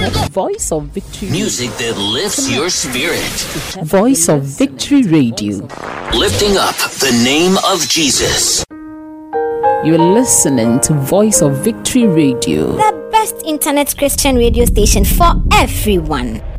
Voice of Victory. Music that lifts your spirit. Voice of Victory Radio. Lifting up the name of Jesus. You're listening to Voice of Victory Radio. The best internet Christian radio station for everyone.